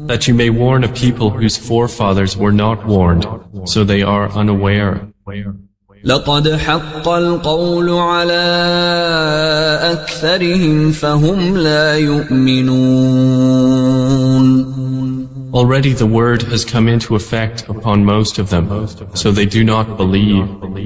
that you may warn a people whose forefathers were not warned, so they are unaware. لقد حق القول على أكثرهم فهم لا يؤمنون. Already the word has come into effect upon most of them, so they do not believe.